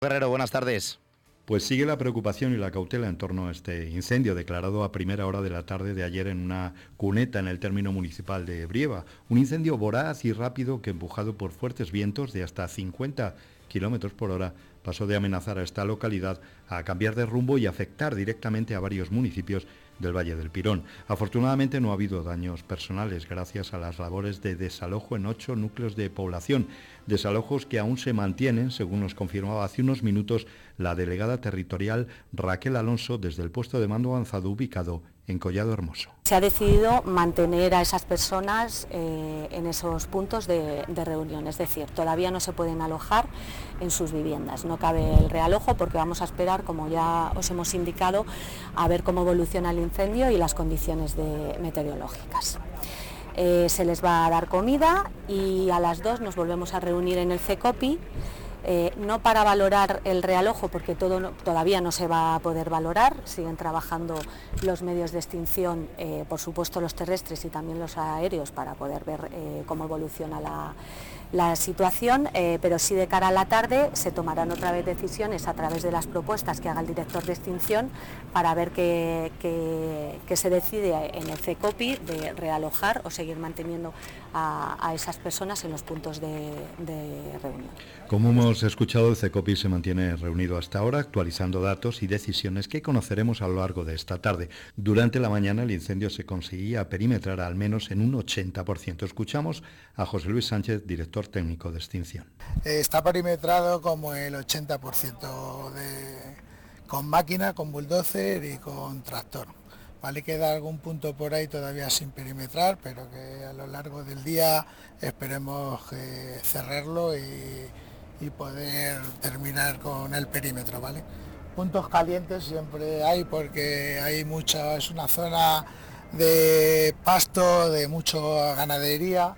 Guerrero, buenas tardes. Pues sigue la preocupación y la cautela en torno a este incendio declarado a primera hora de la tarde de ayer en una cuneta en el término municipal de Brieva. Un incendio voraz y rápido que, empujado por fuertes vientos de hasta 50 kilómetros por hora, pasó de amenazar a esta localidad a cambiar de rumbo y afectar directamente a varios municipios del Valle del Pirón. Afortunadamente no ha habido daños personales gracias a las labores de desalojo en 8 núcleos de población, desalojos que aún se mantienen, según nos confirmaba hace unos minutos la delegada territorial Raquel Alonso desde el puesto de mando avanzado ubicado en Collado Hermoso. Se ha decidido mantener a esas personas en esos puntos de reunión, es decir, todavía no se pueden alojar en sus viviendas. No cabe el realojo porque vamos a esperar, como ya os hemos indicado, a ver cómo evoluciona el incendio y las condiciones meteorológicas. Se les va a dar comida y a las 2 nos volvemos a reunir en el CECOPI. No para valorar el realojo, porque todavía no se va a poder valorar, siguen trabajando los medios de extinción, por supuesto los terrestres y también los aéreos, para poder ver cómo evoluciona la situación, pero sí de cara a la tarde se tomarán otra vez decisiones a través de las propuestas que haga el director de extinción para ver qué se decide en el CECOPI de realojar o seguir manteniendo a esas personas en los puntos de reunión. Como hemos escuchado, el CECOPI se mantiene reunido hasta ahora, actualizando datos y decisiones que conoceremos a lo largo de esta tarde. Durante la mañana el incendio se conseguía perimetrar al menos en un 80%. Escuchamos a José Luis Sánchez, director técnico de extinción. Está perimetrado como el 80% con máquina, con bulldozer y con tractor. Vale, queda algún punto por ahí todavía sin perimetrar, pero que a lo largo del día esperemos cerrarlo y poder terminar con el perímetro, ¿vale? Puntos calientes siempre hay porque hay es una zona de pasto, de mucha ganadería,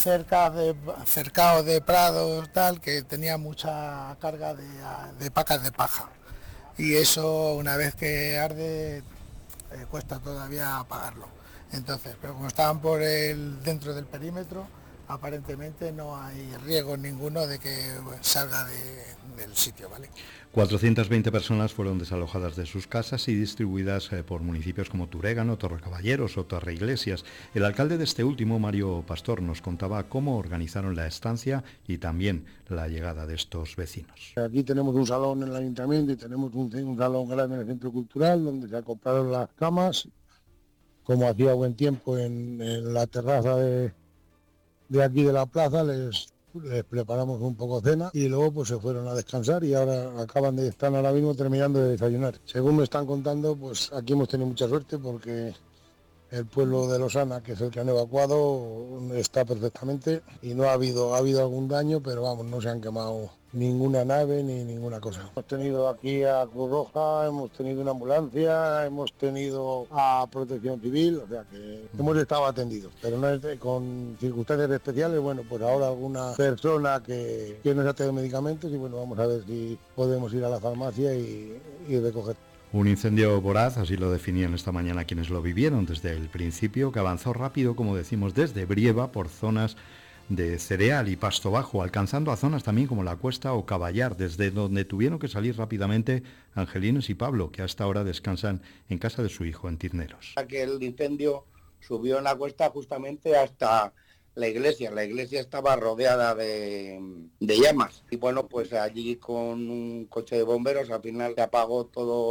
cercado de prados, tal, que tenía mucha carga de pacas de paja. Y eso, una vez que arde, cuesta todavía apagarlo. Entonces, pero como estaban dentro del perímetro, aparentemente no hay riesgo ninguno de que salga del sitio, ¿vale? 420 personas fueron desalojadas de sus casas y distribuidas por municipios como Turégano, Torrecaballeros o Torreiglesias. El alcalde de este último, Mario Pastor, nos contaba cómo organizaron la estancia y también la llegada de estos vecinos. Aquí tenemos un salón en el ayuntamiento y tenemos un salón grande en el centro cultural donde se acoplaron las camas. Como hacía buen tiempo en la terraza de aquí de la plaza, les preparamos un poco cena y luego pues se fueron a descansar y ahora están ahora mismo terminando de desayunar. Según me están contando, pues aquí hemos tenido mucha suerte porque el pueblo de Losana, que es el que han evacuado, está perfectamente y no ha habido algún daño, pero vamos, no se han quemado ninguna nave ni ninguna cosa. Hemos tenido aquí a Cruz Roja, hemos tenido una ambulancia, hemos tenido a Protección Civil, o sea que hemos estado atendidos, pero no con circunstancias especiales. Bueno, pues ahora alguna persona que nos ha traído medicamentos y bueno, vamos a ver si podemos ir a la farmacia y recoger. Un incendio voraz, así lo definían esta mañana quienes lo vivieron desde el principio, que avanzó rápido, como decimos, desde Brieva por zonas de cereal y pasto bajo, alcanzando a zonas también como La Cuesta o Caballar, desde donde tuvieron que salir rápidamente Angelines y Pablo, que hasta ahora descansan en casa de su hijo en Tizneros. Que el incendio subió en La Cuesta justamente hasta la iglesia estaba rodeada de llamas y bueno, pues allí con un coche de bomberos al final se apagó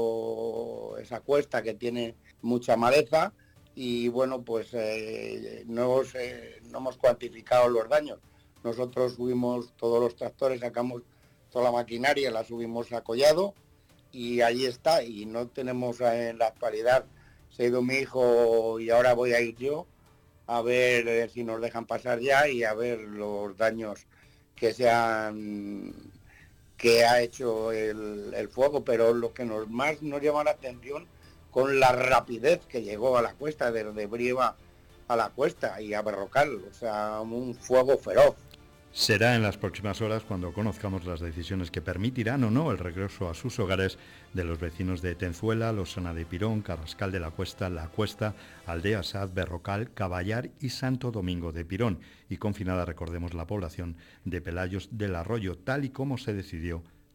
toda esa cuesta que tiene mucha maleza y bueno, pues no hemos cuantificado los daños. Nosotros subimos todos los tractores, sacamos toda la maquinaria, la subimos a Collado y allí está y no tenemos en la actualidad, se ha ido mi hijo y ahora voy a ir yo a ver si nos dejan pasar ya y a ver los daños que ha hecho el fuego, pero lo que más nos llama la atención con la rapidez que llegó a La Cuesta, desde Brieva a La Cuesta y a Berrocal, o sea, un fuego feroz. Será en las próximas horas cuando conozcamos las decisiones que permitirán o no el regreso a sus hogares de los vecinos de Tenzuela, Losana de Pirón, Carrascal de La Cuesta, Aldea Sad, Berrocal, Caballar y Santo Domingo de Pirón, y confinada, recordemos, la población de Pelayos del Arroyo, tal y como se decidió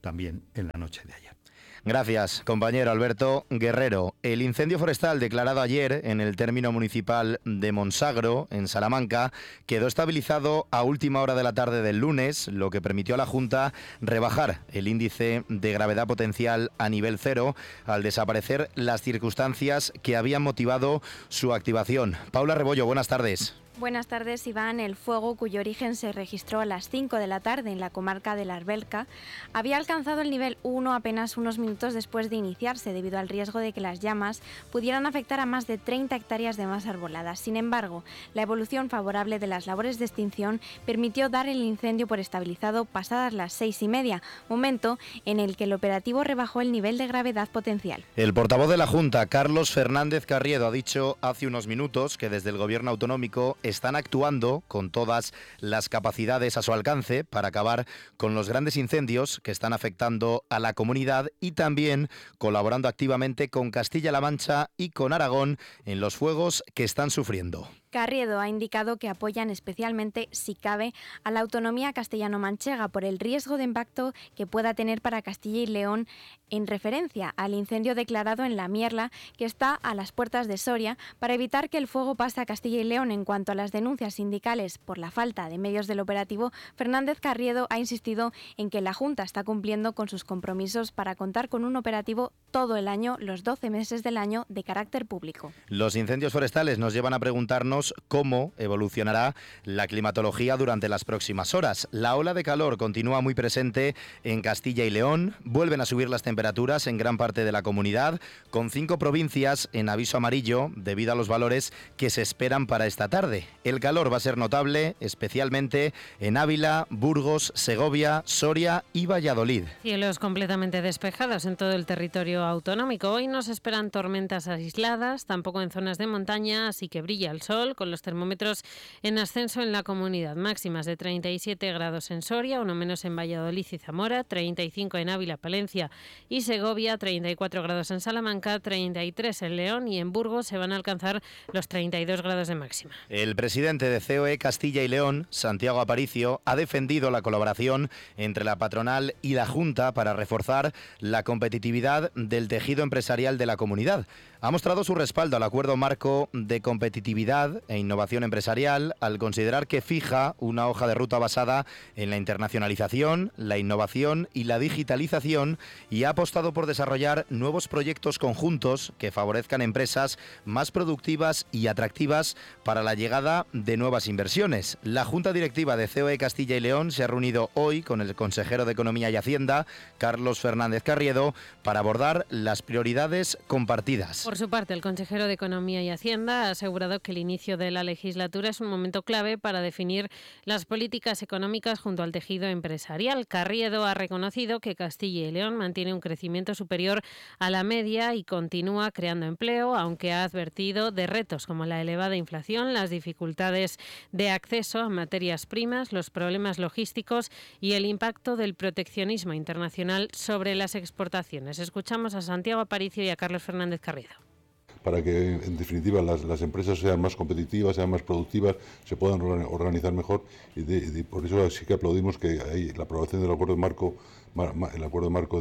también en la noche de ayer. Gracias, compañero Alberto Guerrero. El incendio forestal declarado ayer en el término municipal de Monsagro, en Salamanca, quedó estabilizado a última hora de la tarde del lunes, lo que permitió a la Junta rebajar el índice de gravedad potencial a nivel 0 al desaparecer las circunstancias que habían motivado su activación. Paula Rebollo, buenas tardes. Buenas tardes, Iván. El fuego, cuyo origen se registró a las 5 de la tarde en la comarca de la Arbelca, había alcanzado el nivel 1 apenas unos minutos después de iniciarse, debido al riesgo de que las llamas pudieran afectar a más de 30 hectáreas de masa arbolada. Sin embargo, la evolución favorable de las labores de extinción permitió dar el incendio por estabilizado pasadas las 6:30, momento en el que el operativo rebajó el nivel de gravedad potencial. El portavoz de la Junta, Carlos Fernández Carriedo, ha dicho hace unos minutos que desde el Gobierno autonómico están actuando con todas las capacidades a su alcance para acabar con los grandes incendios que están afectando a la comunidad y también colaborando activamente con Castilla-La Mancha y con Aragón en los fuegos que están sufriendo. Carriedo ha indicado que apoyan especialmente, si cabe, a la autonomía castellano-manchega por el riesgo de impacto que pueda tener para Castilla y León, en referencia al incendio declarado en La Mierla, que está a las puertas de Soria, para evitar que el fuego pase a Castilla y León. En cuanto a las denuncias sindicales por la falta de medios del operativo, Fernández Carriedo ha insistido en que la Junta está cumpliendo con sus compromisos para contar con un operativo todo el año, los 12 meses del año, de carácter público. Los incendios forestales nos llevan a preguntarnos cómo evolucionará la climatología durante las próximas horas. La ola de calor continúa muy presente en Castilla y León, vuelven a subir las temperaturas en gran parte de la comunidad, con 5 provincias en aviso amarillo debido a los valores que se esperan para esta tarde. El calor va a ser notable, especialmente en Ávila, Burgos, Segovia, Soria y Valladolid. Cielos completamente despejados en todo el territorio autonómico. Hoy no se esperan tormentas aisladas, tampoco en zonas de montaña, así que brilla el sol, con los termómetros en ascenso en la comunidad. Máximas de 37 grados en Soria, uno menos en Valladolid y Zamora, 35 en Ávila, Palencia y Segovia, 34 grados en Salamanca, 33 en León y en Burgos se van a alcanzar los 32 grados de máxima. El presidente de COE Castilla y León, Santiago Aparicio, ha defendido la colaboración entre la patronal y la Junta para reforzar la competitividad del tejido empresarial de la comunidad. Ha mostrado su respaldo al acuerdo marco de competitividad e innovación empresarial al considerar que fija una hoja de ruta basada en la internacionalización, la innovación y la digitalización y ha apostado por desarrollar nuevos proyectos conjuntos que favorezcan empresas más productivas y atractivas para la llegada de nuevas inversiones. La Junta Directiva de COE Castilla y León se ha reunido hoy con el consejero de Economía y Hacienda, Carlos Fernández Carriedo, para abordar las prioridades compartidas. Por su parte, el consejero de Economía y Hacienda ha asegurado que el inicio de la legislatura es un momento clave para definir las políticas económicas junto al tejido empresarial. Carriedo ha reconocido que Castilla y León mantiene un crecimiento superior a la media y continúa creando empleo, aunque ha advertido de retos como la elevada inflación, las dificultades de acceso a materias primas, los problemas logísticos y el impacto del proteccionismo internacional sobre las exportaciones. Escuchamos a Santiago Aparicio y a Carlos Fernández Carriedo. Para que, en definitiva, las empresas sean más competitivas, sean más productivas, se puedan organizar mejor y por eso sí que aplaudimos que hay la aprobación del acuerdo marco, el acuerdo marco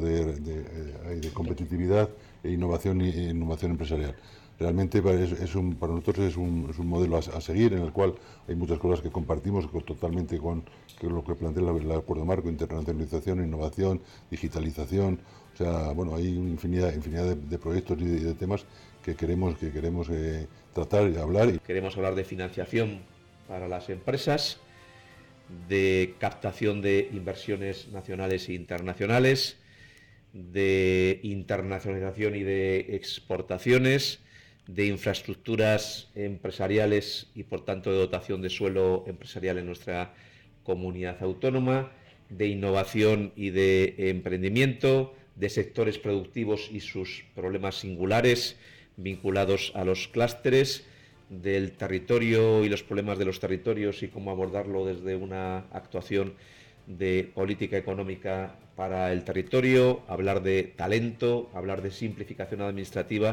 de competitividad e innovación empresarial. Realmente para nosotros es un modelo a seguir, en el cual hay muchas cosas que compartimos totalmente con lo que plantea el acuerdo marco: internacionalización, innovación, digitalización. O sea, bueno, hay infinidad de proyectos y de temas que queremos tratar y hablar. Queremos hablar de financiación para las empresas, de captación de inversiones nacionales e internacionales, de internacionalización y de exportaciones, de infraestructuras empresariales y por tanto de dotación de suelo empresarial en nuestra comunidad autónoma, de innovación y de emprendimiento, de sectores productivos y sus problemas singulares vinculados a los clústeres, del territorio y los problemas de los territorios y cómo abordarlo desde una actuación de política económica para el territorio, hablar de talento, hablar de simplificación administrativa.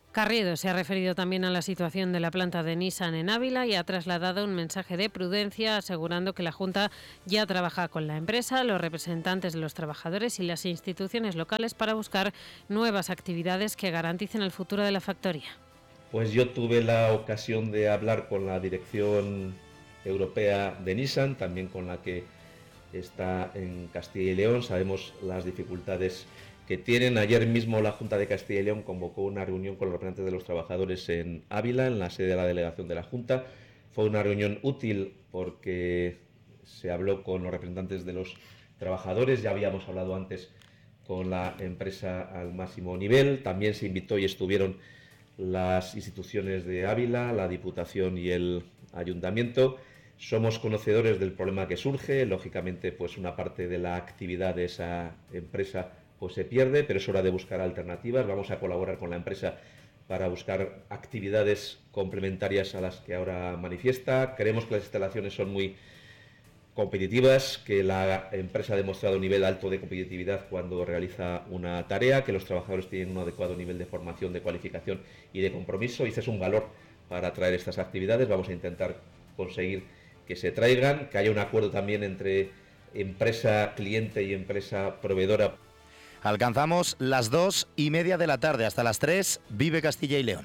Carriedo se ha referido también a la situación de la planta de Nissan en Ávila y ha trasladado un mensaje de prudencia, asegurando que la Junta ya trabaja con la empresa, los representantes de los trabajadores y las instituciones locales para buscar nuevas actividades que garanticen el futuro de la factoría. Pues yo tuve la ocasión de hablar con la dirección europea de Nissan, también con la que está en Castilla y León. Sabemos las dificultades que tienen. Ayer mismo la Junta de Castilla y León convocó una reunión con los representantes de los trabajadores en Ávila, en la sede de la delegación de la Junta. Fue una reunión útil porque se habló con los representantes de los trabajadores, ya habíamos hablado antes con la empresa al máximo nivel, también se invitó y estuvieron las instituciones de Ávila, la Diputación y el Ayuntamiento. Somos conocedores del problema que surge, lógicamente pues una parte de la actividad de esa empresa pues se pierde, pero es hora de buscar alternativas. Vamos a colaborar con la empresa para buscar actividades complementarias a las que ahora manifiesta. Creemos que las instalaciones son muy competitivas, que la empresa ha demostrado un nivel alto de competitividad cuando realiza una tarea, que los trabajadores tienen un adecuado nivel de formación, de cualificación y de compromiso, y ese es un valor para traer estas actividades. Vamos a intentar conseguir que se traigan, que haya un acuerdo también entre empresa cliente y empresa proveedora. Alcanzamos las 2:30 de la tarde, hasta las 3, Vive Castilla y León.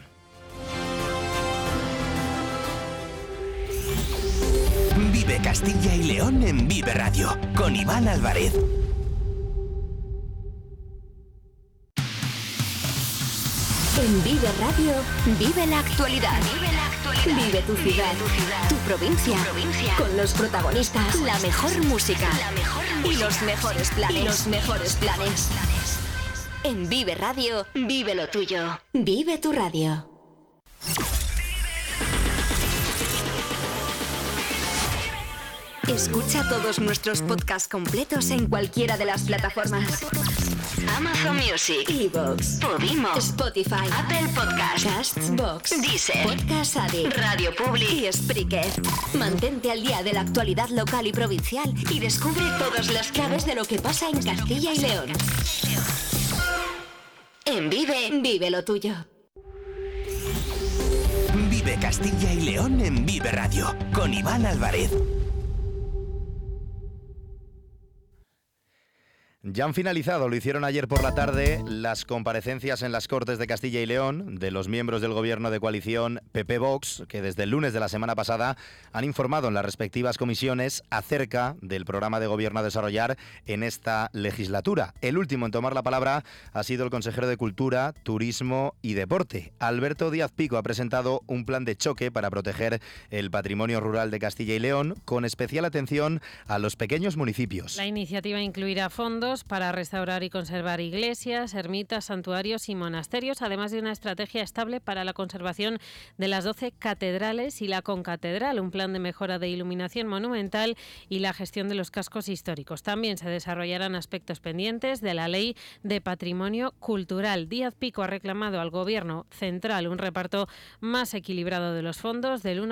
Vive Castilla y León en Vive Radio, con Iván Álvarez. En Vive Radio, vive la actualidad. Vive tu ciudad, tu provincia, con los protagonistas, la mejor música y los mejores planes. En Vive Radio, vive lo tuyo. Vive tu radio. Escucha todos nuestros podcasts completos en cualquiera de las plataformas: Amazon Music, iVoox, Podimo, Spotify, Apple Podcasts, Castbox, Deezer, Podcast Addict, Radio Public y Spreaker. Mantente al día de la actualidad local y provincial y descubre todas las claves de lo que pasa en Castilla y León. En vive lo tuyo. Vive Castilla y León en Vive Radio, con Iván Álvarez. Ya han finalizado, lo hicieron ayer por la tarde, las comparecencias en las Cortes de Castilla y León de los miembros del gobierno de coalición PP-Vox, que desde el lunes de la semana pasada han informado en las respectivas comisiones acerca del programa de gobierno a desarrollar en esta legislatura. El último en tomar la palabra ha sido el consejero de Cultura, Turismo y Deporte. Alberto Díaz Pico ha presentado un plan de choque para proteger el patrimonio rural de Castilla y León, con especial atención a los pequeños municipios. La iniciativa incluirá fondos para restaurar y conservar iglesias, ermitas, santuarios y monasterios, además de una estrategia estable para la conservación de las 12 catedrales y la concatedral, un plan de mejora de iluminación monumental y la gestión de los cascos históricos. También se desarrollarán aspectos pendientes de la Ley de Patrimonio Cultural. Díaz Pico ha reclamado al Gobierno central un reparto más equilibrado de los fondos, del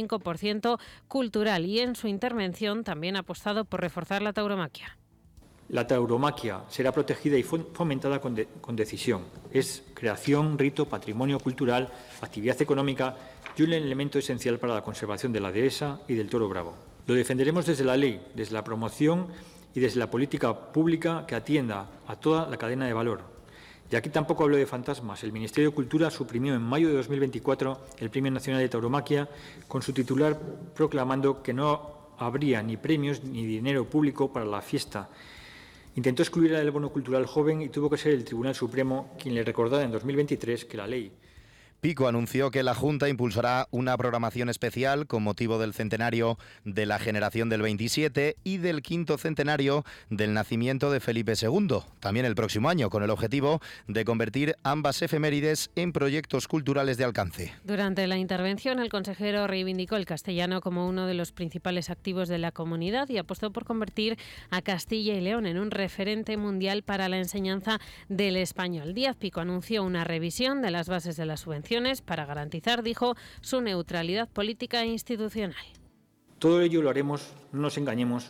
1,5% cultural, y en su intervención también ha apostado por reforzar la tauromaquia. La tauromaquia será protegida y fomentada con decisión. Es creación, rito, patrimonio cultural, actividad económica y un elemento esencial para la conservación de la dehesa y del toro bravo. Lo defenderemos desde la ley, desde la promoción y desde la política pública que atienda a toda la cadena de valor. Y aquí tampoco hablo de fantasmas. El Ministerio de Cultura suprimió en mayo de 2024 el Premio Nacional de Tauromaquia, con su titular proclamando que no habría ni premios ni dinero público para la fiesta. Intentó excluir el bono cultural joven y tuvo que ser el Tribunal Supremo quien le recordara en 2023 que la ley... Pico anunció que la Junta impulsará una programación especial con motivo del centenario de la generación del 27 y del 5º centenario del nacimiento de Felipe II, también el próximo año, con el objetivo de convertir ambas efemérides en proyectos culturales de alcance. Durante la intervención, el consejero reivindicó el castellano como uno de los principales activos de la comunidad y apostó por convertir a Castilla y León en un referente mundial para la enseñanza del español. Díaz Pico anunció una revisión de las bases de la subvención para garantizar, dijo, su neutralidad política e institucional. Todo ello lo haremos, no nos engañemos,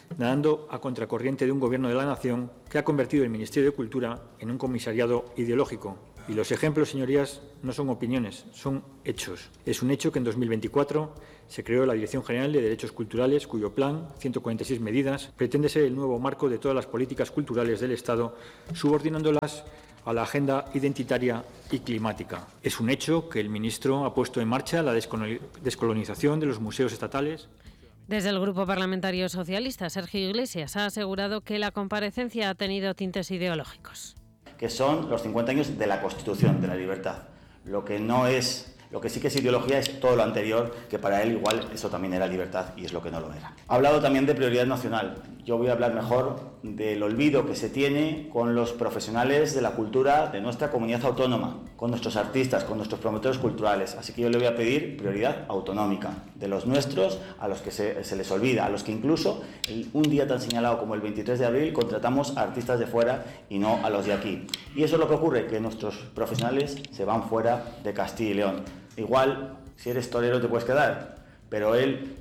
nadando a contracorriente de un gobierno de la nación que ha convertido el Ministerio de Cultura en un comisariado ideológico. Y los ejemplos, señorías, no son opiniones, son hechos. Es un hecho que en 2024 se creó la Dirección General de Derechos Culturales, cuyo plan, 146 medidas, pretende ser el nuevo marco de todas las políticas culturales del Estado, subordinándolas a la agenda identitaria y climática. Es un hecho que el ministro ha puesto en marcha la descolonización de los museos estatales. Desde el Grupo Parlamentario Socialista, Sergio Iglesias ha asegurado que la comparecencia ha tenido tintes ideológicos. Que son los 50 años de la Constitución, de la libertad. Lo que sí que es ideología es todo lo anterior, que para él igual eso también era libertad y es lo que no lo era. Ha hablado también de prioridad nacional. Yo voy a hablar mejor del olvido que se tiene con los profesionales de la cultura de nuestra comunidad autónoma, con nuestros artistas, con nuestros promotores culturales. Así que yo le voy a pedir prioridad autonómica, de los nuestros, a los que se les olvida, a los que incluso un día tan señalado como el 23 de abril contratamos a artistas de fuera y no a los de aquí. Y eso es lo que ocurre, que nuestros profesionales se van fuera de Castilla y León. Igual, si eres torero te puedes quedar, pero él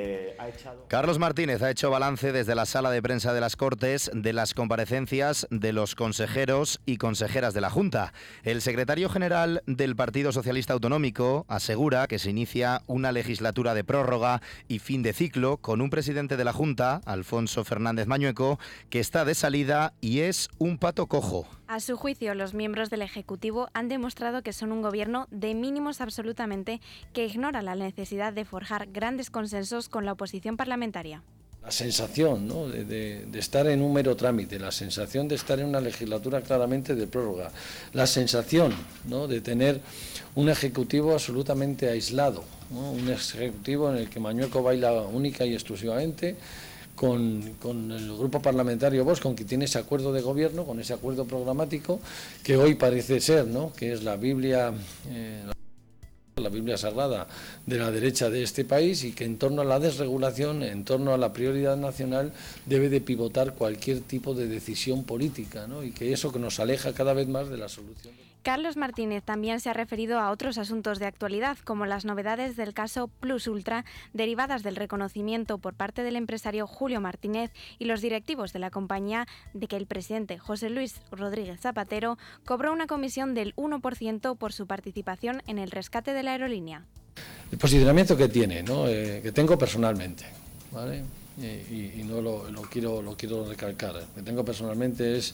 ha echado... Carlos Martínez ha hecho balance desde la sala de prensa de las Cortes de las comparecencias de los consejeros y consejeras de la Junta. El secretario general del Partido Socialista Autonómico asegura que se inicia una legislatura de prórroga y fin de ciclo con un presidente de la Junta, Alfonso Fernández Mañueco, que está de salida y es un pato cojo. A su juicio, los miembros del Ejecutivo han demostrado que son un gobierno de mínimos absolutamente, que ignora la necesidad de forjar grandes consensos con la oposición parlamentaria. La sensación, ¿no?, de estar en un mero trámite, la sensación de estar en una legislatura claramente de prórroga, la sensación, ¿no?, de tener un Ejecutivo absolutamente aislado, ¿no?, un Ejecutivo en el que Mañueco baila única y exclusivamente con el grupo parlamentario Vox, con quien tiene ese acuerdo de gobierno, con ese acuerdo programático, que hoy parece ser, ¿no?, que es la Biblia sagrada de la derecha de este país, y que en torno a la desregulación, en torno a la prioridad nacional, debe de pivotar cualquier tipo de decisión política, ¿no?, y que eso que nos aleja cada vez más de la solución. Carlos Martínez también se ha referido a otros asuntos de actualidad, como las novedades del caso Plus Ultra, derivadas del reconocimiento por parte del empresario Julio Martínez y los directivos de la compañía de que el presidente José Luis Rodríguez Zapatero cobró una comisión del 1% por su participación en el rescate de la aerolínea. El posicionamiento que tiene, ¿no?, que tengo personalmente, ¿vale?, y no lo quiero recalcar, que tengo personalmente es...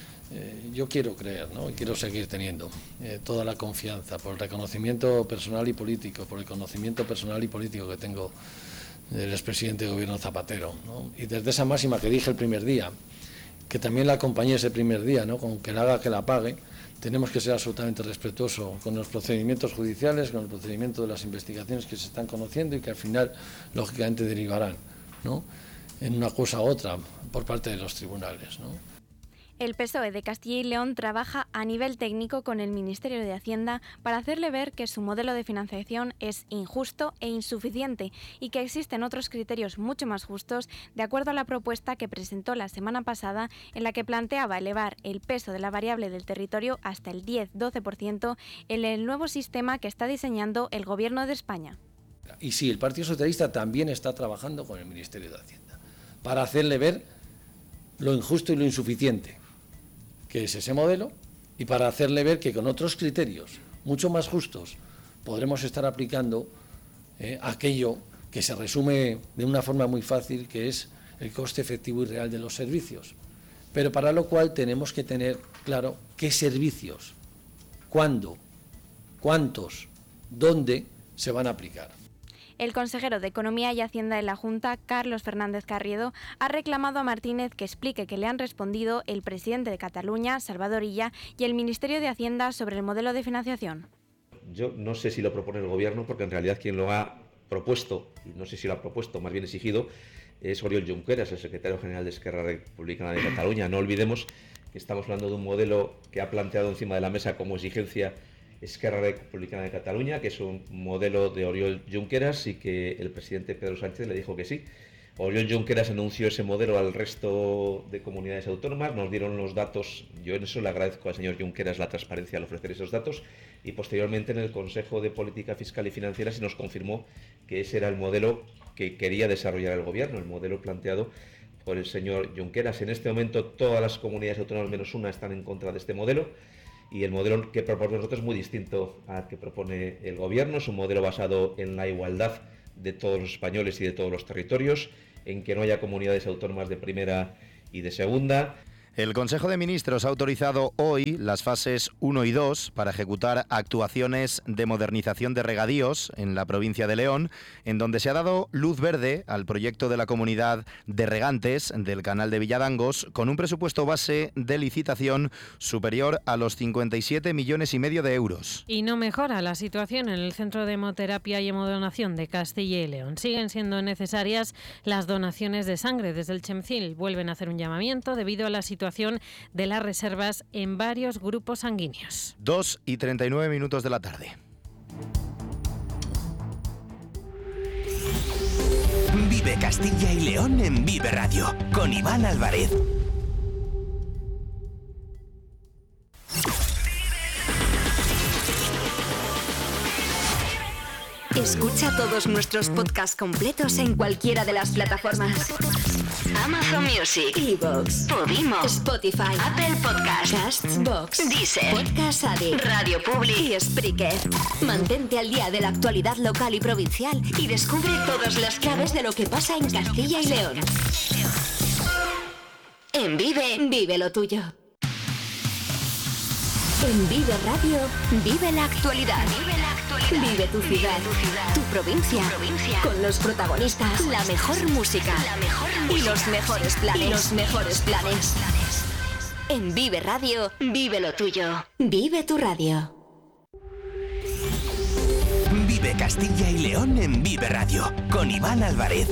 yo quiero creer, ¿no?, y quiero seguir teniendo toda la confianza por el reconocimiento personal y político, por el conocimiento personal y político que tengo del expresidente de gobierno Zapatero, ¿no?, y desde esa máxima que dije el primer día, que también la acompañé ese primer día, ¿no?, con que la haga que la pague, tenemos que ser absolutamente respetuosos con los procedimientos judiciales, con el procedimiento de las investigaciones que se están conociendo y que al final, lógicamente, derivarán, ¿no?, en una cosa u otra por parte de los tribunales, ¿no? El PSOE de Castilla y León trabaja a nivel técnico con el Ministerio de Hacienda para hacerle ver que su modelo de financiación es injusto e insuficiente y que existen otros criterios mucho más justos, de acuerdo a la propuesta que presentó la semana pasada, en la que planteaba elevar el peso de la variable del territorio hasta el 10-12% en el nuevo sistema que está diseñando el Gobierno de España. Y sí, el Partido Socialista también está trabajando con el Ministerio de Hacienda para hacerle ver lo injusto y lo insuficiente que es ese modelo, y para hacerle ver que con otros criterios mucho más justos podremos estar aplicando aquello que se resume de una forma muy fácil, que es el coste efectivo y real de los servicios. Pero para lo cual tenemos que tener claro qué servicios, cuándo, cuántos, dónde se van a aplicar. El consejero de Economía y Hacienda de la Junta, Carlos Fernández Carriedo, ha reclamado a Martínez que explique que le han respondido el presidente de Cataluña, Salvador Illa, y el Ministerio de Hacienda sobre el modelo de financiación. Yo no sé si lo propone el Gobierno, porque en realidad quien lo ha propuesto, y no sé si lo ha propuesto, más bien exigido, es Oriol Junqueras, el secretario general de Esquerra Republicana de Cataluña. No olvidemos que estamos hablando de un modelo que ha planteado encima de la mesa como exigencia Esquerra Republicana de Cataluña, que es un modelo de Oriol Junqueras, y que el presidente Pedro Sánchez le dijo que sí. Oriol Junqueras anunció ese modelo al resto de comunidades autónomas, nos dieron los datos, yo en eso le agradezco al señor Junqueras la transparencia al ofrecer esos datos, y posteriormente en el Consejo de Política Fiscal y Financiera se nos confirmó que ese era el modelo que quería desarrollar el Gobierno, el modelo planteado por el señor Junqueras. En este momento todas las comunidades autónomas menos una están en contra de este modelo, y el modelo que proponemos nosotros es muy distinto al que propone el Gobierno. Es un modelo basado en la igualdad de todos los españoles y de todos los territorios, en que no haya comunidades autónomas de primera y de segunda. El Consejo de Ministros ha autorizado hoy las fases 1 y 2 para ejecutar actuaciones de modernización de regadíos en la provincia de León, en donde se ha dado luz verde al proyecto de la comunidad de regantes del canal de Villadangos, con un presupuesto base de licitación superior a los 57,5 millones de euros. Y no mejora la situación en el Centro de Hemoterapia y Hemodonación de Castilla y León. Siguen siendo necesarias las donaciones de sangre. Desde el Chemcil vuelven a hacer un llamamiento debido a la situación de las reservas en varios grupos sanguíneos. 2:39 de la tarde. Vive Castilla y León en Vive Radio, con Iván Álvarez. Escucha todos nuestros podcasts completos en cualquiera de las plataformas: Amazon Music, iVoox, Podimo, Spotify, Apple Podcasts, Castbox, Deezer, Podcast Addict, Radio Public y Spreaker. Mantente al día de la actualidad local y provincial y descubre todas las claves de lo que pasa en Castilla y León. En Vive, vive lo tuyo. En Vive Radio, vive la actualidad. Vive tu ciudad, tu provincia, con los protagonistas, la mejor música y los mejores planes. En Vive Radio, vive lo tuyo. Vive tu radio. Vive Castilla y León en Vive Radio, con Iván Álvarez.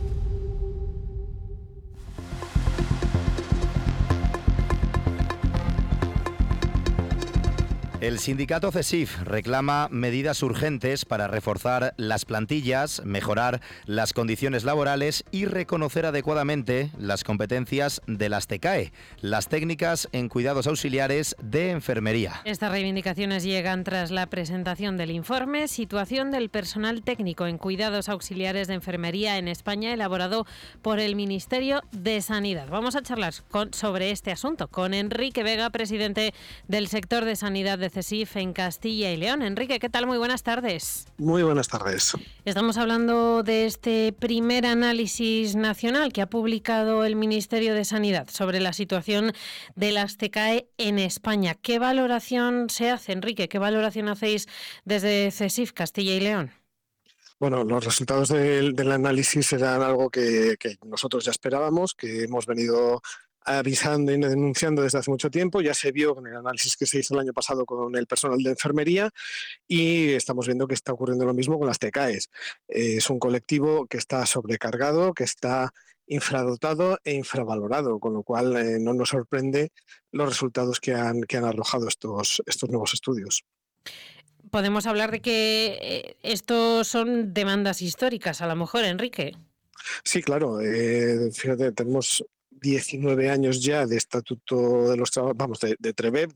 El sindicato CESIF reclama medidas urgentes para reforzar las plantillas, mejorar las condiciones laborales y reconocer adecuadamente las competencias de las TECAE, las técnicas en cuidados auxiliares de enfermería. Estas reivindicaciones llegan tras la presentación del informe Situación del personal técnico en cuidados auxiliares de enfermería en España, elaborado por el Ministerio de Sanidad. Vamos a charlar sobre este asunto con Enrique Vega, presidente del sector de sanidad de CESIF en Castilla y León. Enrique, ¿qué tal? Muy buenas tardes. Muy buenas tardes. Estamos hablando de este primer análisis nacional que ha publicado el Ministerio de Sanidad sobre la situación de las TECAE en España. ¿Qué valoración se hace, Enrique? ¿Qué valoración hacéis desde CESIF Castilla y León? Bueno, los resultados del análisis eran algo que nosotros ya esperábamos, que hemos venido avisando y denunciando desde hace mucho tiempo. Ya se vio con el análisis que se hizo el año pasado con el personal de enfermería y estamos viendo que está ocurriendo lo mismo con las TECAES. Es un colectivo que está sobrecargado, que está infradotado e infravalorado, con lo cual no nos sorprende los resultados que han arrojado estos nuevos estudios. Podemos hablar de que estos son demandas históricas, a lo mejor, Enrique. Sí, claro. Fíjate, tenemos 19 años ya de estatuto de los de TREBEP,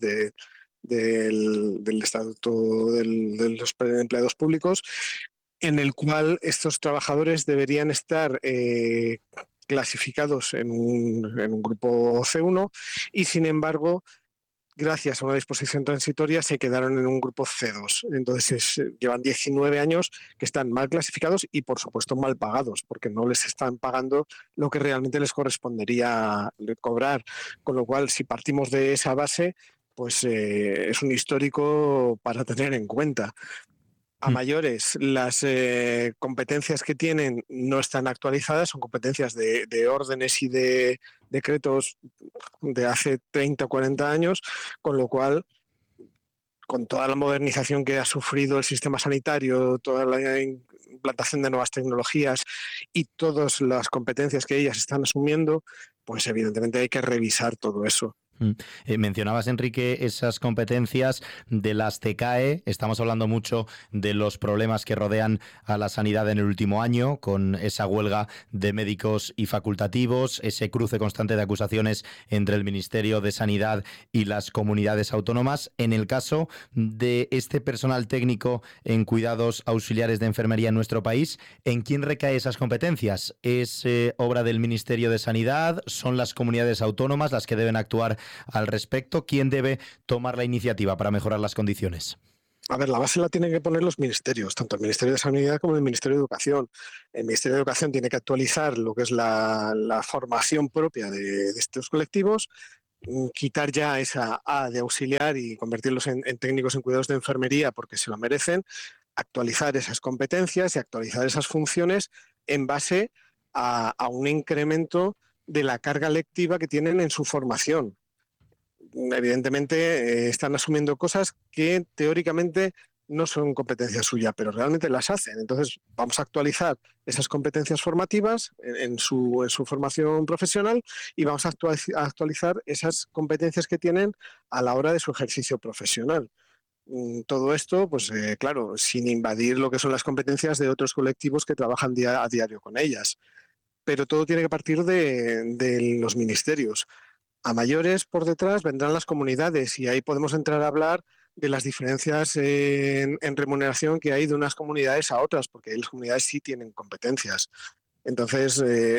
del estatuto de los empleados públicos, en el cual estos trabajadores deberían estar clasificados en un grupo C1 y, sin embargo, gracias a una disposición transitoria se quedaron en un grupo C2. Entonces llevan 19 años que están mal clasificados y, por supuesto, mal pagados, porque no les están pagando lo que realmente les correspondería cobrar. Con lo cual, si partimos de esa base, pues es un histórico para tener en cuenta. A mayores, las competencias que tienen no están actualizadas, son competencias de órdenes y de decretos de hace 30 o 40 años, con lo cual, con toda la modernización que ha sufrido el sistema sanitario, toda la implantación de nuevas tecnologías y todas las competencias que ellas están asumiendo, pues evidentemente hay que revisar todo eso. Mencionabas, Enrique, esas competencias de las CECAE. Estamos hablando mucho de los problemas que rodean a la sanidad en el último año, con esa huelga de médicos y facultativos, ese cruce constante de acusaciones entre el Ministerio de Sanidad y las comunidades autónomas. En el caso de este personal técnico en cuidados auxiliares de enfermería en nuestro país, ¿en quién recae esas competencias? ¿Es obra del Ministerio de Sanidad? ¿Son las comunidades autónomas las que deben actuar al respecto? ¿Quién debe tomar la iniciativa para mejorar las condiciones? A ver, la base la tienen que poner los ministerios, tanto el Ministerio de Sanidad como el Ministerio de Educación. El Ministerio de Educación tiene que actualizar lo que es la formación propia de estos colectivos, quitar ya esa A de auxiliar y convertirlos en técnicos en cuidados de enfermería porque se lo merecen, actualizar esas competencias y actualizar esas funciones en base a un incremento de la carga lectiva que tienen en su formación. Evidentemente están asumiendo cosas que teóricamente no son competencia suya, pero realmente las hacen. Entonces vamos a actualizar esas competencias formativas en su formación profesional y vamos a actualizar esas competencias que tienen a la hora de su ejercicio profesional. Todo esto, pues claro, sin invadir lo que son las competencias de otros colectivos que trabajan a diario con ellas. Pero todo tiene que partir de los ministerios. A mayores, por detrás, vendrán las comunidades y ahí podemos entrar a hablar de las diferencias en remuneración que hay de unas comunidades a otras, porque las comunidades sí tienen competencias. Entonces,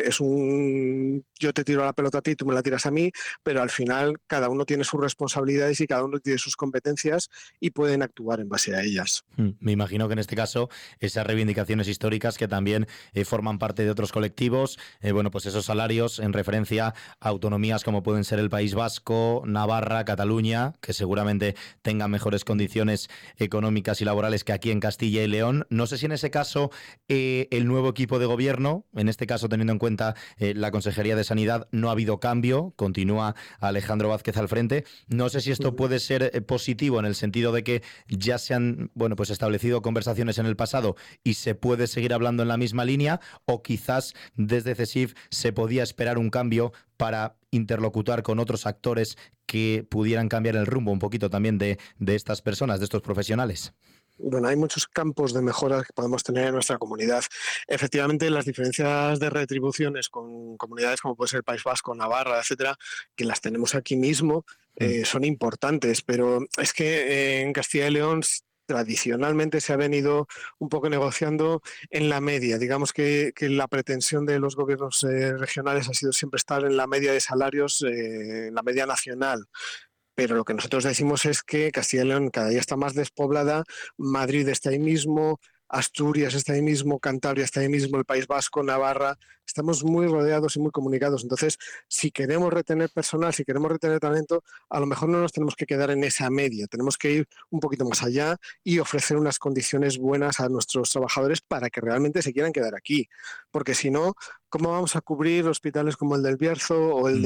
yo te tiro la pelota a ti, tú me la tiras a mí, pero al final cada uno tiene sus responsabilidades y cada uno tiene sus competencias y pueden actuar en base a ellas. Me imagino que en este caso esas reivindicaciones históricas que también forman parte de otros colectivos, bueno, pues esos salarios en referencia a autonomías como pueden ser el País Vasco, Navarra, Cataluña, que seguramente tengan mejores condiciones económicas y laborales que aquí en Castilla y León. No sé si en ese caso el nuevo equipo de gobierno, en este caso teniendo en cuenta la Consejería de Sanidad, no ha habido cambio, continúa Alejandro Vázquez al frente. No sé si esto puede ser positivo en el sentido de que ya se han, bueno, pues establecido conversaciones en el pasado y se puede seguir hablando en la misma línea, o quizás desde CESIF se podía esperar un cambio para interlocutar con otros actores que pudieran cambiar el rumbo un poquito también de estas personas, de estos profesionales. Bueno, hay muchos campos de mejora que podemos tener en nuestra comunidad. Efectivamente, las diferencias de retribuciones con comunidades como puede ser el País Vasco, Navarra, etcétera, que las tenemos aquí mismo, son importantes, pero es que en Castilla y León tradicionalmente se ha venido un poco negociando en la media. Digamos que la pretensión de los gobiernos regionales ha sido siempre estar en la media de salarios, en la media nacional. Pero lo que nosotros decimos es que Castilla y León cada día está más despoblada, Madrid está ahí mismo, Asturias está ahí mismo, Cantabria está ahí mismo, el País Vasco, Navarra, estamos muy rodeados y muy comunicados. Entonces, si queremos retener personal, si queremos retener talento, a lo mejor no nos tenemos que quedar en esa media, tenemos que ir un poquito más allá y ofrecer unas condiciones buenas a nuestros trabajadores para que realmente se quieran quedar aquí. Porque si no, ¿cómo vamos a cubrir hospitales como el del Bierzo o el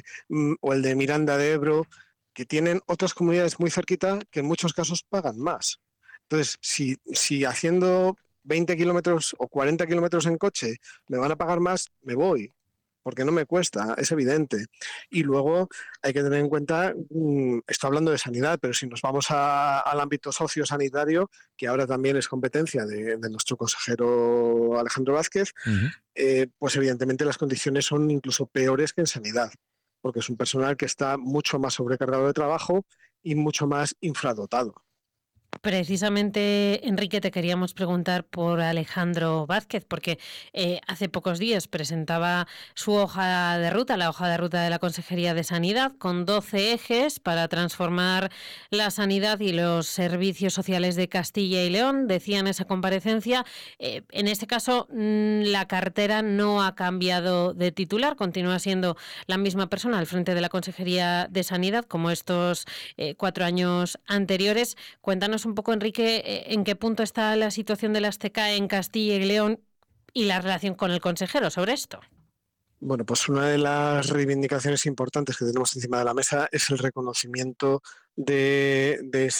de Miranda de Ebro, que tienen otras comunidades muy cerquita que en muchos casos pagan más? Entonces, si haciendo 20 kilómetros o 40 kilómetros en coche me van a pagar más, me voy, porque no me cuesta, es evidente. Y luego hay que tener en cuenta, estoy hablando de sanidad, pero si nos vamos al ámbito sociosanitario, que ahora también es competencia de nuestro consejero Alejandro Vázquez, pues evidentemente las condiciones son incluso peores que en sanidad, porque es un personal que está mucho más sobrecargado de trabajo y mucho más infradotado. Precisamente, Enrique, te queríamos preguntar por Alejandro Vázquez, porque hace pocos días presentaba su hoja de ruta, la hoja de ruta de la Consejería de Sanidad, con 12 ejes para transformar la sanidad y los servicios sociales de Castilla y León. Decía en esa comparecencia, en este caso la cartera no ha cambiado de titular, continúa siendo la misma persona al frente de la Consejería de Sanidad como estos 4 años anteriores. Cuéntanos un poco, Enrique, en qué punto está la situación de las CECAE en Castilla y León y la relación con el consejero sobre esto. Bueno, pues una de las reivindicaciones importantes que tenemos encima de la mesa es el reconocimiento de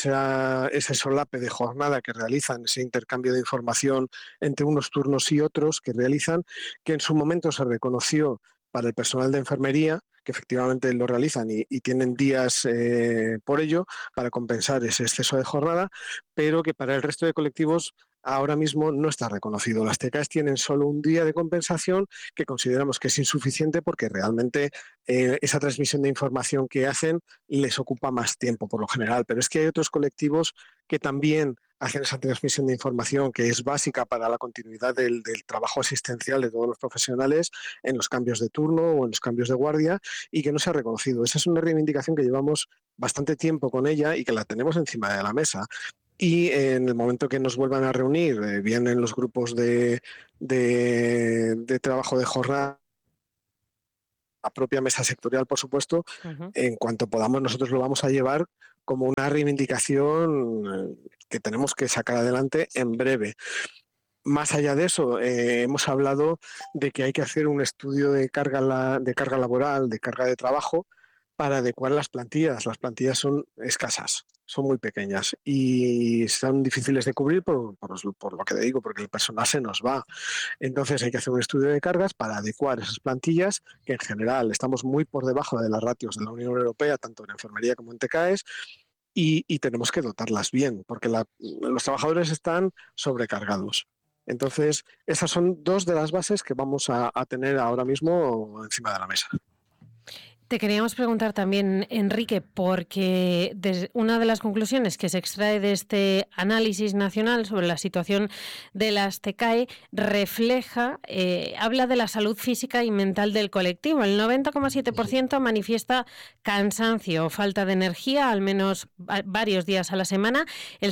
ese solape de jornada que realizan, ese intercambio de información entre unos turnos y otros que realizan, que en su momento se reconoció para el personal de enfermería, que efectivamente lo realizan y tienen días por ello para compensar ese exceso de jornada, pero que para el resto de colectivos ahora mismo no está reconocido. Las TKEs tienen solo un día de compensación que consideramos que es insuficiente porque realmente esa transmisión de información que hacen les ocupa más tiempo por lo general, pero es que hay otros colectivos que también hacen esa transmisión de información que es básica para la continuidad del trabajo asistencial de todos los profesionales en los cambios de turno o en los cambios de guardia y que no se ha reconocido. Esa es una reivindicación que llevamos bastante tiempo con ella y que la tenemos encima de la mesa. Y en el momento que nos vuelvan a reunir, bien en los grupos de trabajo de jornada, la propia mesa sectorial, por supuesto, en cuanto podamos nosotros lo vamos a llevar como una reivindicación que tenemos que sacar adelante en breve. Más allá de eso, hemos hablado de que hay que hacer un estudio de carga laboral, de carga de trabajo, para adecuar las plantillas. Las plantillas son escasas, son muy pequeñas y son difíciles de cubrir por lo que te digo, porque el personal se nos va. Entonces hay que hacer un estudio de cargas para adecuar esas plantillas, que en general estamos muy por debajo de las ratios de la Unión Europea, tanto en enfermería como en TKEs, y tenemos que dotarlas bien, porque los trabajadores están sobrecargados. Entonces, esas son dos de las bases que vamos a tener ahora mismo encima de la mesa. Te queríamos preguntar también, Enrique, porque una de las conclusiones que se extrae de este análisis nacional sobre la situación de las TKE refleja, habla de la salud física y mental del colectivo. El 90,7% manifiesta cansancio o falta de energía, al menos varios días a la semana. El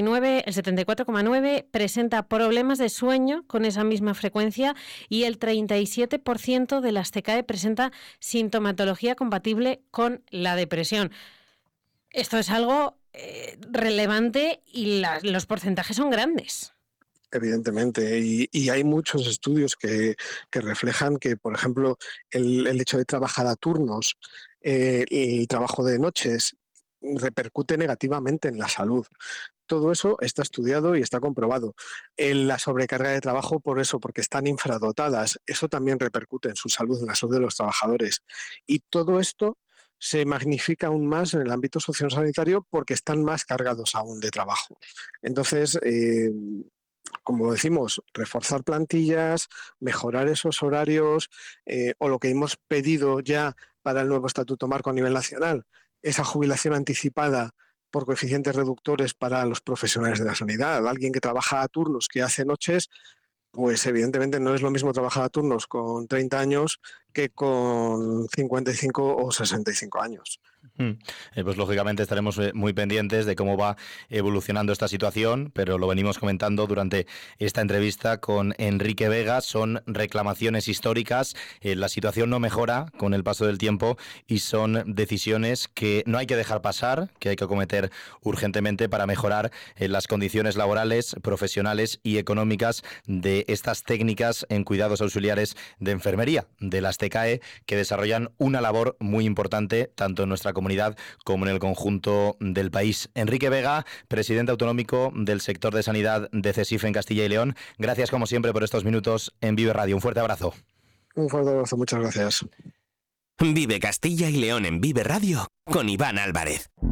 74,9% presenta problemas de sueño con esa misma frecuencia y el 37% de las TKE presenta sintomatología compatible con la depresión. Esto es algo relevante y los porcentajes son grandes. Evidentemente, y hay muchos estudios que reflejan que, por ejemplo, el hecho de trabajar a turnos, el trabajo de noches, repercute negativamente en la salud. Todo eso está estudiado y está comprobado. La sobrecarga de trabajo, por eso, porque están infradotadas, eso también repercute en su salud, en la salud de los trabajadores. Y todo esto se magnifica aún más en el ámbito sociosanitario porque están más cargados aún de trabajo. Entonces, como decimos, reforzar plantillas, mejorar esos horarios, o lo que hemos pedido ya para el nuevo Estatuto Marco a nivel nacional, esa jubilación anticipada por coeficientes reductores para los profesionales de la sanidad. Alguien que trabaja a turnos, que hace noches, pues evidentemente no es lo mismo trabajar a turnos con 30 años que con 55 o 65 años. Pues lógicamente estaremos muy pendientes de cómo va evolucionando esta situación, pero lo venimos comentando durante esta entrevista con Enrique Vega. Son reclamaciones históricas, la situación no mejora con el paso del tiempo y son decisiones que no hay que dejar pasar, que hay que acometer urgentemente para mejorar las condiciones laborales, profesionales y económicas de estas técnicas en cuidados auxiliares de enfermería, de las TKE, que desarrollan una labor muy importante tanto en nuestra comunidad como en el conjunto del país. Enrique Vega, presidente autonómico del sector de sanidad de CESIF en Castilla y León, gracias como siempre por estos minutos en Vive Radio. Un fuerte abrazo. Un fuerte abrazo, muchas gracias. Vive Castilla y León en Vive Radio con Iván Álvarez.